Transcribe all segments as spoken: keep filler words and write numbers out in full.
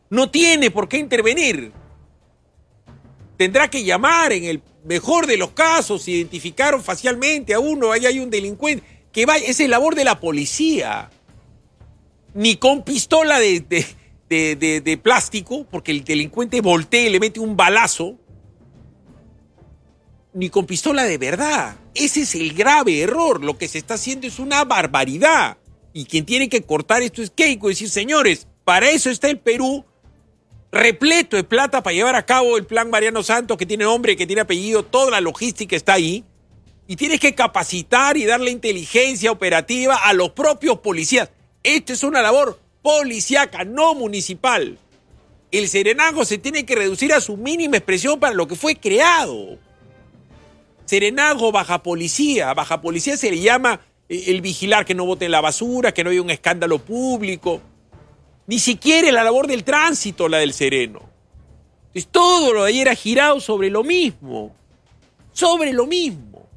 No tiene por qué intervenir. Tendrá que llamar en el mejor de los casos, si identificaron facialmente a uno, ahí hay un delincuente, que vaya, esa es labor de la policía. Ni con pistola de, de, de, de, de plástico, porque el delincuente voltea y le mete un balazo, ni con pistola de verdad. Ese es el grave error. Lo que se está haciendo es una barbaridad. Y quien tiene que cortar esto es Keiko, decir, señores, para eso está el Perú repleto de plata para llevar a cabo el plan Mariano Santos, que tiene nombre, que tiene apellido, toda la logística está ahí. Y tienes que capacitar y darle inteligencia operativa a los propios policías. Esto es una labor policíaca, no municipal. El Serenazgo se tiene que reducir a su mínima expresión para lo que fue creado. Serenazgo, baja policía. Baja policía se le llama el vigilar que no boten la basura, que no haya un escándalo público. Ni siquiera es la labor del tránsito la del Sereno. Entonces, todo lo de ayer ha girado sobre lo mismo. Sobre lo mismo.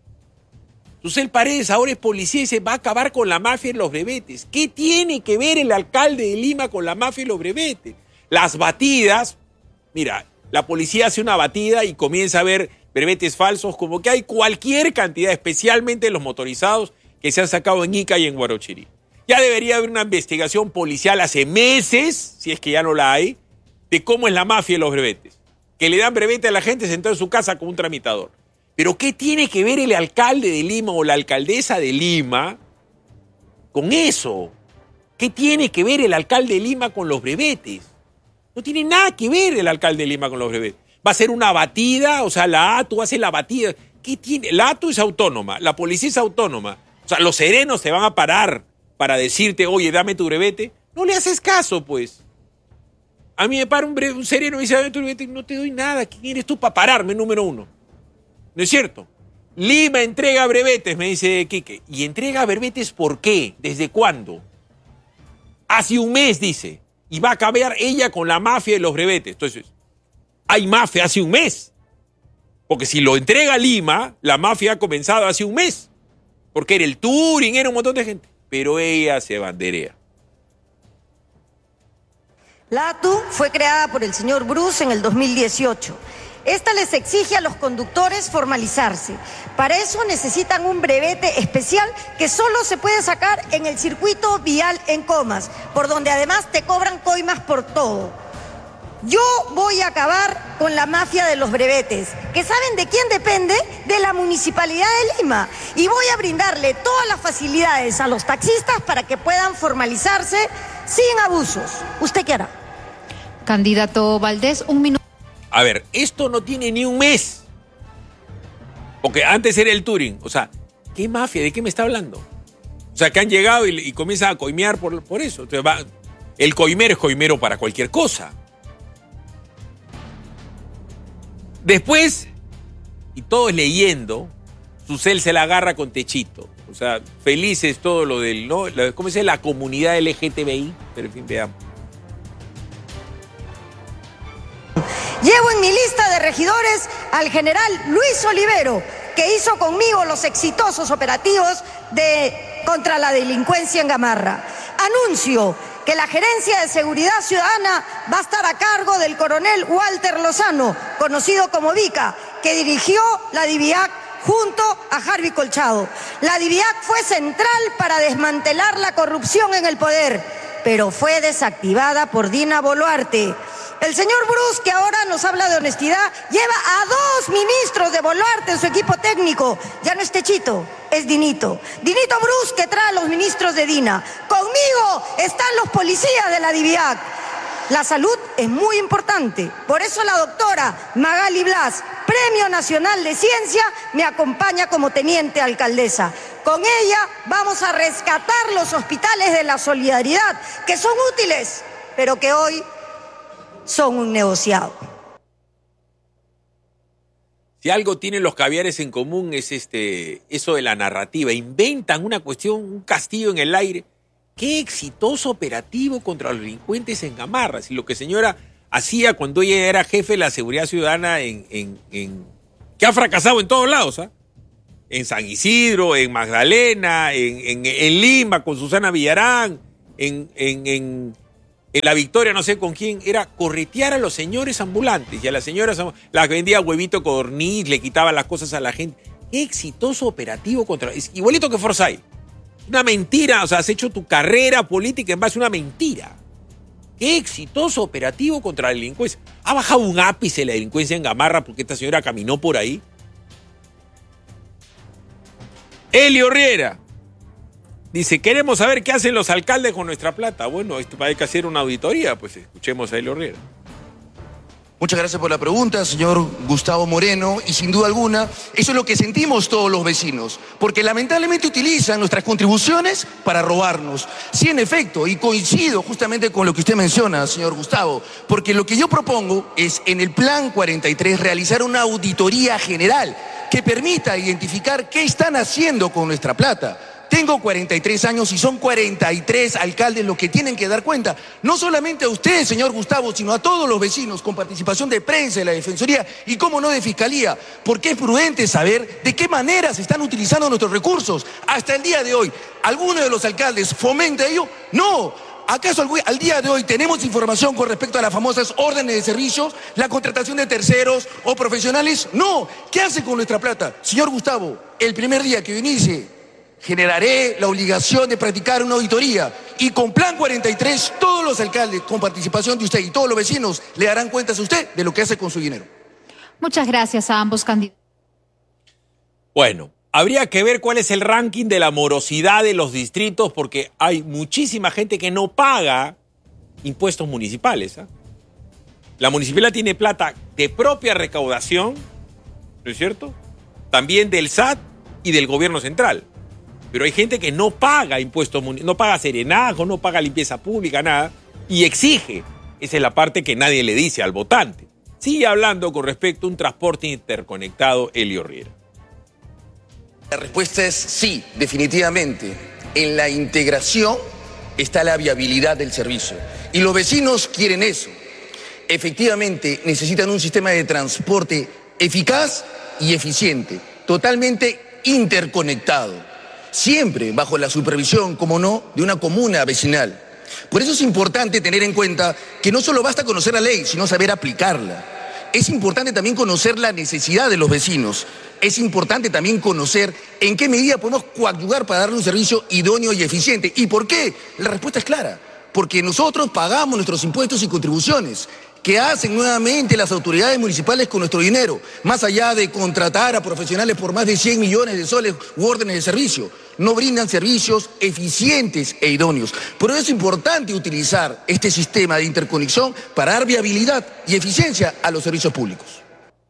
Susel Paredes ahora es policía y se va a acabar con la mafia en los brevetes. ¿Qué tiene que ver el alcalde de Lima con la mafia en los brevetes? Las batidas, mira, la policía hace una batida y comienza a ver brevetes falsos, como que hay cualquier cantidad, especialmente los motorizados, que se han sacado en Ica y en Huarochirí. Ya debería haber una investigación policial hace meses, si es que ya no la hay, de cómo es la mafia en los brevetes. Que le dan brevete a la gente sentado en su casa como un tramitador. Pero ¿qué tiene que ver el alcalde de Lima o la alcaldesa de Lima con eso? ¿Qué tiene que ver el alcalde de Lima con los brevetes? No tiene nada que ver el alcalde de Lima con los brevetes. Va a ser una batida, o sea, la A T U hace la batida. ¿Qué tiene? La A T U es autónoma, la policía es autónoma. O sea, los serenos te van a parar para decirte, oye, dame tu brevete. No le haces caso, pues. A mí me para un, breve, un sereno y dice, dame tu brevete, no te doy nada. ¿Quién eres tú para pararme, número uno? ¿No es cierto? Lima entrega brevetes, me dice Quique. ¿Y entrega brevetes por qué? ¿Desde cuándo? Hace un mes, dice. Y va a acabar ella con la mafia de los brevetes. Entonces, hay mafia hace un mes. Porque si lo entrega Lima, la mafia ha comenzado hace un mes. Porque era el Turing, era un montón de gente. Pero ella se banderea. La A T U fue creada por el señor Bruce en el dos mil dieciocho. Esta les exige a los conductores formalizarse. Para eso necesitan un brevete especial que solo se puede sacar en el circuito vial en Comas, por donde además te cobran coimas por todo. Yo voy a acabar con la mafia de los brevetes, que ¿saben de quién depende? De la Municipalidad de Lima. Y voy a brindarle todas las facilidades a los taxistas para que puedan formalizarse sin abusos. ¿Usted qué hará? Candidato Valdés, un minuto. A ver, esto no tiene ni un mes. Porque antes era el Turing. O sea, ¿qué mafia? ¿De qué me está hablando? O sea, que han llegado y, y comienzan a coimear por, por eso. Entonces va, el coimero es coimero para cualquier cosa. Después, y todos leyendo, Susel se la agarra con Techito. O sea, felices todo lo del, ¿no? ¿Cómo se dice? La comunidad L G T B I. Pero en fin, veamos. Llevo en mi lista de regidores al general Luis Olivero, que hizo conmigo los exitosos operativos de, contra la delincuencia en Gamarra. Anuncio que la Gerencia de Seguridad Ciudadana va a estar a cargo del coronel Walter Lozano, conocido como Vica, que dirigió la DIVIAC junto a Harvey Colchado. La DIVIAC fue central para desmantelar la corrupción en el poder, pero fue desactivada por Dina Boluarte. El señor Bruce, que ahora nos habla de honestidad, lleva a dos ministros de Boluarte en su equipo técnico. Ya no es Techito, es Dinito. Dinito Bruce, que trae a los ministros de Dina. Conmigo están los policías de la DIVIAC. La salud es muy importante. Por eso la doctora Magali Blas, Premio Nacional de Ciencia, me acompaña como teniente alcaldesa. Con ella vamos a rescatar los hospitales de la solidaridad, que son útiles, pero que hoy son un negociado. Si algo tienen los caviares en común es este, eso de la narrativa. Inventan una cuestión, un castillo en el aire. Qué exitoso operativo contra los delincuentes en Gamarra. Si lo que señora hacía cuando ella era jefe de la seguridad ciudadana en, en, en que ha fracasado en todos lados, ¿ah? En San Isidro, en Magdalena, en, en, en Lima con Susana Villarán, en, en, en en La Victoria, no sé con quién, era corretear a los señores ambulantes y a las señoras las que vendía huevito codorniz, le quitaban las cosas a la gente. Qué exitoso operativo contra... Es igualito que Forsyth. Una mentira, o sea, has hecho tu carrera política en base a una mentira. Qué exitoso operativo contra la delincuencia. ¿Ha bajado un ápice la delincuencia en Gamarra porque esta señora caminó por ahí? Elio Riera dice, queremos saber qué hacen los alcaldes con nuestra plata. Bueno, esto hay que hacer una auditoría, pues escuchemos a Elio Riera. Muchas gracias por la pregunta, señor Gustavo Moreno, y sin duda alguna, eso es lo que sentimos todos los vecinos, porque lamentablemente utilizan nuestras contribuciones para robarnos. Sí, en efecto, y coincido justamente con lo que usted menciona, señor Gustavo, porque lo que yo propongo es en el Plan cuarenta y tres realizar una auditoría general que permita identificar qué están haciendo con nuestra plata. Tengo cuarenta y tres años y son cuarenta y tres alcaldes los que tienen que dar cuenta, no solamente a usted, señor Gustavo, sino a todos los vecinos, con participación de prensa, de la Defensoría y, cómo no, de Fiscalía, porque es prudente saber de qué manera se están utilizando nuestros recursos. Hasta el día de hoy, ¿alguno de los alcaldes fomenta ello? No. ¿Acaso al día de hoy tenemos información con respecto a las famosas órdenes de servicios, la contratación de terceros o profesionales? No. ¿Qué hace con nuestra plata? Señor Gustavo, el primer día que yo inicie, generaré la obligación de practicar una auditoría y con Plan cuarenta y tres todos los alcaldes, con participación de usted y todos los vecinos, le darán cuentas a usted de lo que hace con su dinero. Muchas gracias a ambos candidatos. Bueno, habría que ver cuál es el ranking de la morosidad de los distritos, porque hay muchísima gente que no paga impuestos municipales. ¿eh? La municipalidad tiene plata de propia recaudación, ¿no es cierto? También del S A T y del gobierno central. Pero hay gente que no paga impuestos, no paga serenazgo, no paga limpieza pública, nada, y exige. Esa es la parte que nadie le dice al votante. Sigue hablando con respecto a un transporte interconectado, Elio Riera. La respuesta es sí, definitivamente. En la integración está la viabilidad del servicio. Y los vecinos quieren eso. Efectivamente, necesitan un sistema de transporte eficaz y eficiente, totalmente interconectado. Siempre bajo la supervisión, como no, de una comuna vecinal. Por eso es importante tener en cuenta que no solo basta conocer la ley, sino saber aplicarla. Es importante también conocer la necesidad de los vecinos. Es importante también conocer en qué medida podemos coadyuvar para darle un servicio idóneo y eficiente. ¿Y por qué? La respuesta es clara. Porque nosotros pagamos nuestros impuestos y contribuciones. ¿Qué hacen nuevamente las autoridades municipales con nuestro dinero? Más allá de contratar a profesionales por más de cien millones de soles u órdenes de servicio, no brindan servicios eficientes e idóneos. Por eso es importante utilizar este sistema de interconexión para dar viabilidad y eficiencia a los servicios públicos.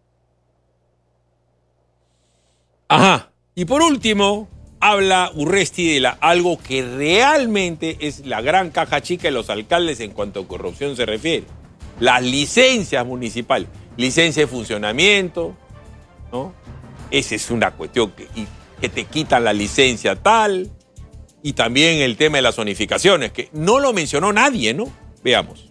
Ajá. Y por último, habla Urresti de la, algo que realmente es la gran caja chica de los alcaldes en cuanto a corrupción se refiere. Las licencias municipales, licencia de funcionamiento, ¿no? Esa es una cuestión que, que te quitan la licencia tal, y también el tema de las zonificaciones, que no lo mencionó nadie, ¿no? Veamos.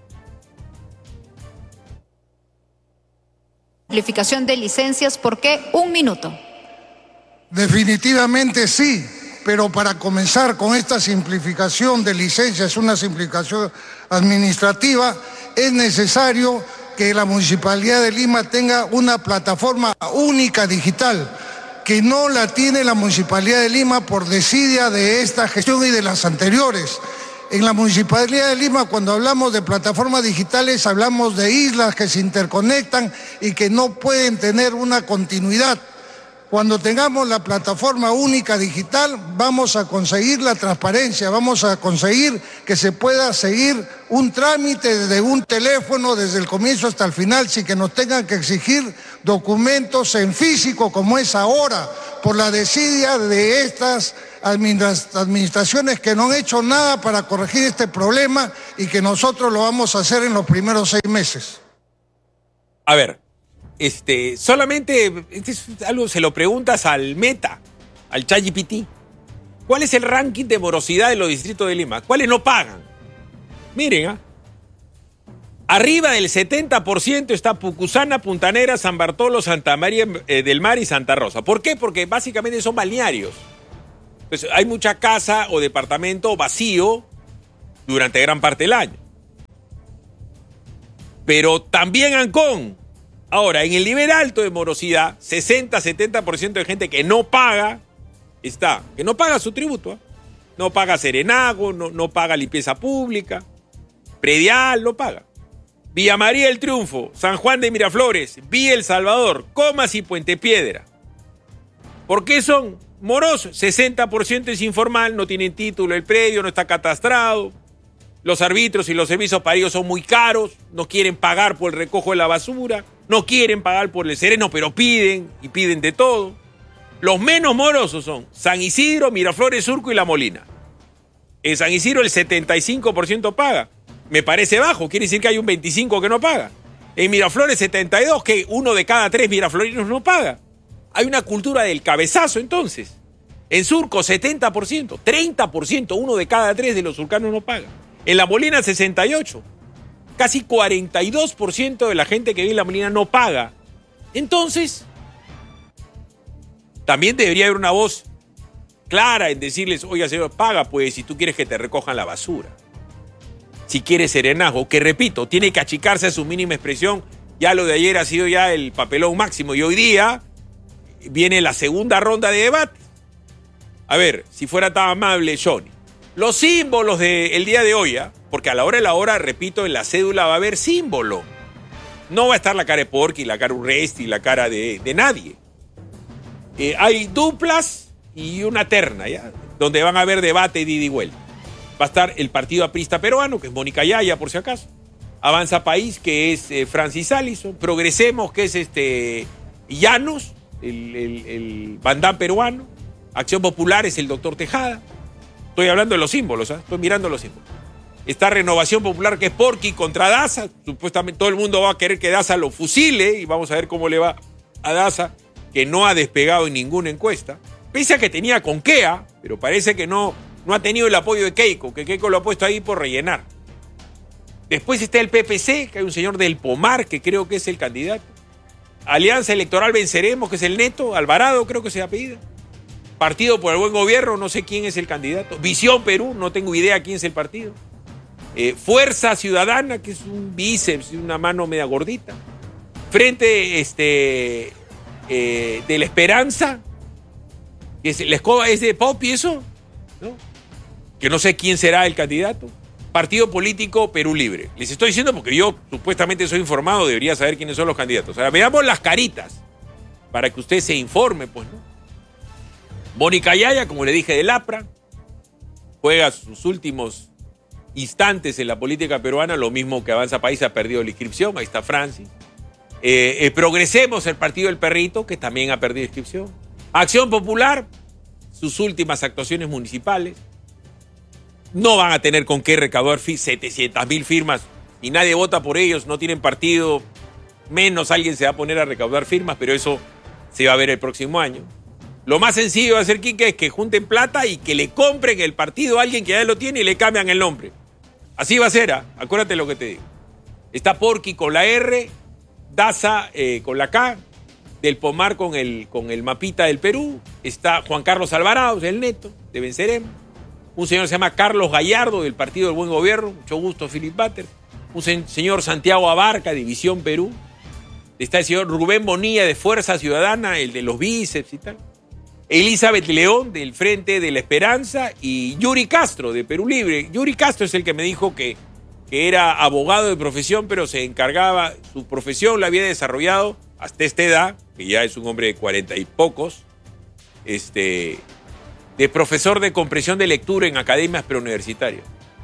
Simplificación de licencias, ¿por qué? Un minuto. Definitivamente sí, pero para comenzar con esta simplificación de licencias, una simplificación administrativa, es necesario que la Municipalidad de Lima tenga una plataforma única digital, que no la tiene la Municipalidad de Lima por desidia de esta gestión y de las anteriores. En la Municipalidad de Lima, cuando hablamos de plataformas digitales, hablamos de islas que se interconectan y que no pueden tener una continuidad. Cuando tengamos la plataforma única digital, vamos a conseguir la transparencia, vamos a conseguir que se pueda seguir un trámite desde un teléfono, desde el comienzo hasta el final, sin que nos tengan que exigir documentos en físico, como es ahora, por la desidia de estas administraciones que no han hecho nada para corregir este problema y que nosotros lo vamos a hacer en los primeros seis meses. A ver. Este, solamente, este es algo se lo preguntas al Meta, al ChatGPT. ¿Cuál es el ranking de morosidad de los distritos de Lima? ¿Cuáles no pagan? Miren, ¿ah? Arriba del setenta por ciento está Pucusana, Punta Negra, San Bartolo, Santa María eh, del Mar y Santa Rosa. ¿Por qué? Porque básicamente son balnearios. Pues hay mucha casa o departamento vacío durante gran parte del año. pero también Ancón. Ahora, en el nivel alto de morosidad, sesenta, setenta por ciento de gente que no paga, está, que no paga su tributo, ¿eh? No paga serenago, no, no paga limpieza pública, predial, no paga. Villa María del Triunfo, San Juan de Miraflores, Villa El Salvador, Comas y Puente Piedra. ¿Por qué son morosos? sesenta por ciento es informal, no tienen título el predio, no está catastrado. Los árbitros y los servicios para ellos son muy caros, no quieren pagar por el recojo de la basura, no quieren pagar por el sereno, pero piden y piden de todo. Los menos morosos son San Isidro, Miraflores, Surco y La Molina. En San Isidro el setenta y cinco por ciento paga. Me parece bajo, quiere decir que hay un veinticinco por ciento que no paga. En Miraflores setenta y dos por ciento, que uno de cada tres miraflorinos no paga. Hay una cultura del cabezazo entonces. En Surco setenta por ciento, treinta por ciento, uno de cada tres de los surcanos no paga. En La Molina sesenta y ocho por ciento. Casi cuarenta y dos por ciento de la gente que vive en La Molina no paga. Entonces, también debería haber una voz clara en decirles, oiga señor, paga pues si tú quieres que te recojan la basura. Si quieres serenazgo, que repito, tiene que achicarse a su mínima expresión. Ya lo de ayer ha sido ya el papelón máximo y hoy día viene la segunda ronda de debate. A ver, si fuera tan amable, Johnny. Los símbolos del día de hoy, ¿eh? Porque a la hora de la hora, repito, en la cédula va a haber símbolo. No va a estar la cara de Porky, la cara de Urresti, la cara de, de nadie. Eh, hay duplas y una terna, ¿ya? Donde van a haber debate de ida y vuelta. Va a estar el Partido Aprista Peruano, que es Mónica Yaya, por si acaso. Avanza País, que es eh, Francis Allison. Progresemos, que es este Llanos, el, el, el bandán peruano. Acción Popular es el doctor Tejada. Estoy hablando de los símbolos, ¿eh? Estoy mirando los símbolos. Está Renovación Popular, que es Porky contra Daza. Supuestamente todo el mundo va a querer que Daza lo fusile y vamos a ver cómo le va a Daza, que no ha despegado en ninguna encuesta. Pese a que tenía Conquea, pero parece que no, no ha tenido el apoyo de Keiko, que Keiko lo ha puesto ahí por rellenar. Después está el P P C, que hay un señor del Pomar, que creo que es el candidato. Alianza Electoral Venceremos, que es el Neto. Alvarado, creo que se apellida. Partido por el Buen Gobierno, no sé quién es el candidato. Visión Perú, no tengo idea quién es el partido. Eh, Fuerza Ciudadana, que es un bíceps y una mano media gordita. Frente este, eh, de la Esperanza, que es, la escoba es de Pop y eso, ¿no? Que no sé quién será el candidato. Partido Político Perú Libre. Les estoy diciendo porque yo supuestamente soy informado, debería saber quiénes son los candidatos. Ahora veamos las caritas para que usted se informe, pues, ¿no? Mónica Yaya, como le dije, del APRA, juega sus últimos instantes en la política peruana, lo mismo que Avanza País, ha perdido la inscripción, ahí está Francis. Eh, eh, progresemos, el Partido del Perrito, que también ha perdido inscripción. Acción Popular, sus últimas actuaciones municipales. No van a tener con qué recaudar setecientas mil firmas y nadie vota por ellos, no tienen partido, menos alguien se va a poner a recaudar firmas, pero eso se va a ver el próximo año. Lo más sencillo va a ser, Quique, es que junten plata y que le compren el partido a alguien que ya lo tiene y le cambian el nombre. Así va a ser, ¿eh? Acuérdate lo que te digo. Está Porky con la R, Daza eh, con la K, Del Pomar con el, con el mapita del Perú, está Juan Carlos Alvarado, el Neto, de Venceremos. Un señor se llama Carlos Gallardo, del Partido del Buen Gobierno, mucho gusto, Philip Butter. Un se- señor Santiago Abarca, de Visión Perú. Está el señor Rubén Bonilla, de Fuerza Ciudadana, el de los bíceps y tal. Elizabeth León, del Frente de la Esperanza, y Yuri Castro, de Perú Libre. Yuri Castro es el que me dijo que, que era abogado de profesión, pero se encargaba, su profesión la había desarrollado hasta esta edad, que ya es un hombre de cuarenta y pocos, este, de profesor de comprensión de lectura en academias preuniversitarias.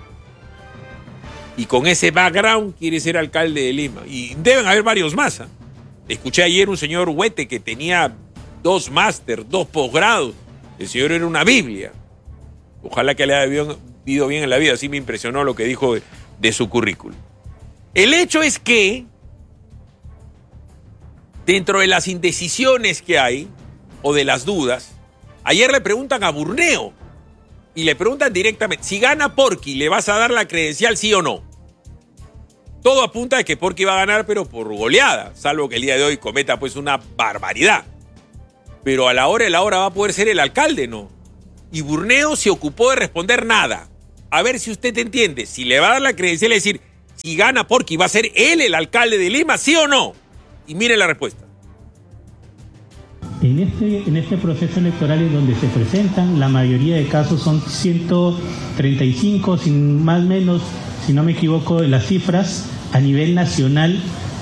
Y con ese background quiere ser alcalde de Lima. Y deben haber varios más, ¿eh? Escuché ayer un señor Huete que tenía dos máster, dos posgrados. El señor era una Biblia. Ojalá que le haya ido bien en la vida. Así me impresionó lo que dijo de, de su currículum. El hecho es que, dentro de las indecisiones que hay, o de las dudas, ayer le preguntan a Burneo, y le preguntan directamente, si gana Porky, ¿le vas a dar la credencial sí o no? Todo apunta a que Porky va a ganar, pero por goleada, salvo que el día de hoy cometa pues una barbaridad. Pero a la hora de la hora va a poder ser el alcalde, ¿no? Y Burneo se ocupó de responder nada. A ver si usted entiende. Si le va a dar la credencial, es decir, si gana Porky, ¿va a ser él el alcalde de Lima, sí o no? Y mire la respuesta. En este, en este proceso electoral es donde se presentan, la mayoría de casos son ciento treinta y cinco, sin más o menos, si no me equivoco, en las cifras a nivel nacional,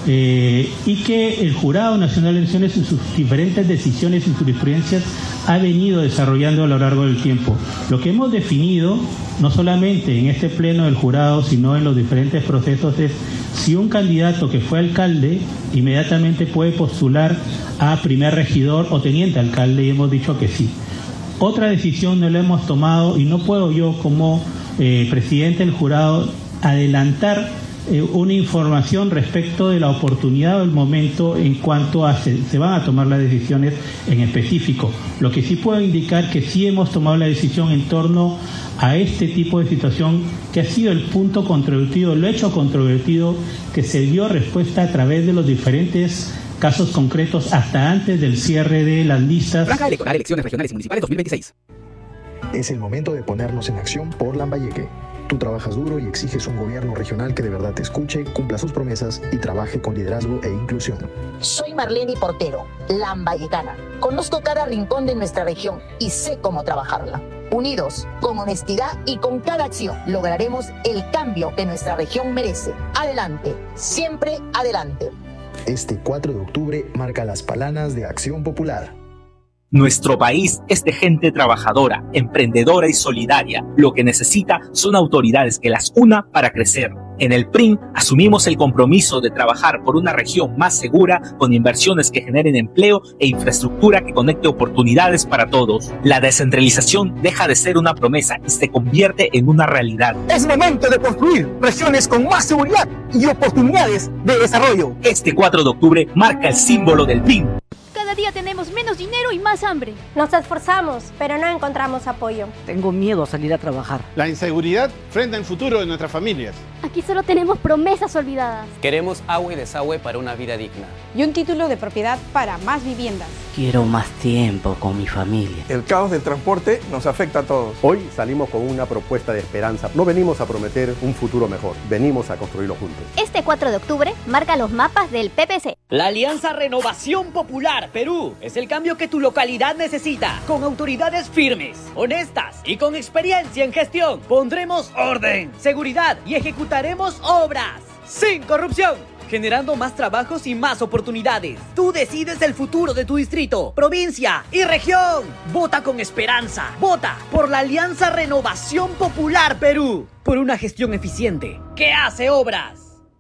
eh, y que el Jurado Nacional de Elecciones en sus diferentes decisiones y jurisprudencias ha venido desarrollando a lo largo del tiempo. Lo que hemos definido, no solamente en este pleno del jurado, sino en los diferentes procesos, es si un candidato que fue alcalde inmediatamente puede postular a primer regidor o teniente alcalde, y hemos dicho que sí. Otra decisión no la hemos tomado y no puedo yo como eh, presidente del jurado adelantar eh, una información respecto de la oportunidad o el momento en cuanto a se, se van a tomar las decisiones en específico. Lo que sí puedo indicar que sí hemos tomado la decisión en torno a este tipo de situación que ha sido el punto controvertido, el hecho controvertido que se dio respuesta a través de los diferentes casos concretos hasta antes del cierre de las listas. Franja electoral, elecciones regionales y municipales dos mil veintiséis. Es el momento de ponernos en acción por Lambayeque. Tú trabajas duro y exiges un gobierno regional que de verdad te escuche, cumpla sus promesas y trabaje con liderazgo e inclusión. Soy Marlene Portero, lambayecana. Conozco cada rincón de nuestra región y sé cómo trabajarla. Unidos, con honestidad y con cada acción, lograremos el cambio que nuestra región merece. Adelante, siempre adelante. Este cuatro de octubre marca las palanas de Acción Popular. Nuestro país es de gente trabajadora, emprendedora y solidaria. Lo que necesita son autoridades que las una para crecer. En el P R I N asumimos el compromiso de trabajar por una región más segura, con inversiones que generen empleo e infraestructura que conecte oportunidades para todos. La descentralización deja de ser una promesa y se convierte en una realidad. Es momento de construir regiones con más seguridad y oportunidades de desarrollo. Este cuatro de octubre marca el símbolo del P R I N. Cada día tenemos menos dinero y más hambre. Nos esforzamos, pero no encontramos apoyo. Tengo miedo a salir a trabajar. La inseguridad frena el futuro de nuestras familias. Aquí solo tenemos promesas olvidadas. Queremos agua y desagüe para una vida digna. Y un título de propiedad para más viviendas. Quiero más tiempo con mi familia. El caos del transporte nos afecta a todos. Hoy salimos con una propuesta de esperanza. No venimos a prometer un futuro mejor, venimos a construirlo juntos. Este cuatro de octubre marca los mapas del P P C. La Alianza Renovación Popular Perú es el cambio que tu localidad necesita. Con autoridades firmes, honestas y con experiencia en gestión, pondremos orden, seguridad y ejecutaremos obras sin corrupción, generando más trabajos y más oportunidades. Tú decides el futuro de tu distrito, provincia y región. Vota con esperanza. Vota por la Alianza Renovación Popular Perú. Por una gestión eficiente que hace obras.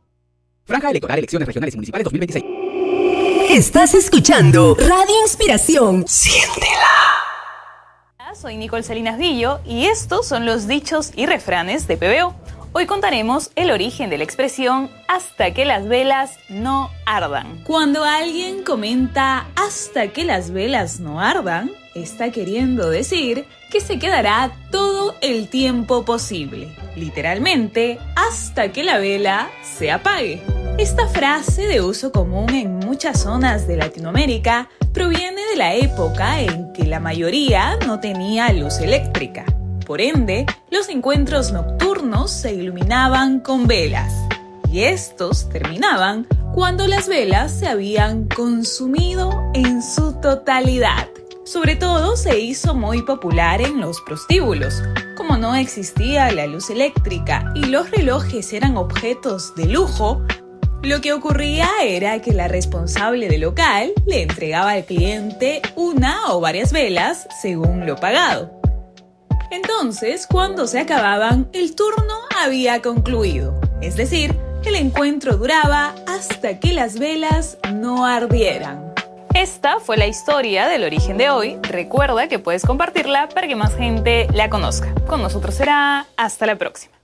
Franja electoral, elecciones regionales y municipales dos mil veintiséis. Estás escuchando Radio Inspiración. Siéntela. Soy Nicole Salinas Villo y estos son los dichos y refranes de P B O. Hoy contaremos el origen de la expresión hasta que las velas no ardan. Cuando alguien comenta hasta que las velas no ardan, está queriendo decir que se quedará todo el tiempo posible. Literalmente, hasta que la vela se apague. Esta frase, de uso común en muchas zonas de Latinoamérica, proviene de la época en que la mayoría no tenía luz eléctrica. Por ende, los encuentros nocturnos se iluminaban con velas, y estos terminaban cuando las velas se habían consumido en su totalidad. Sobre todo se hizo muy popular en los prostíbulos. Como no existía la luz eléctrica y los relojes eran objetos de lujo, lo que ocurría era que la responsable del local le entregaba al cliente una o varias velas según lo pagado. Entonces, cuando se acababan, el turno había concluido. Es decir, el encuentro duraba hasta que las velas no ardieran. Esta fue la historia del origen de hoy. Recuerda que puedes compartirla para que más gente la conozca. Con nosotros será hasta la próxima.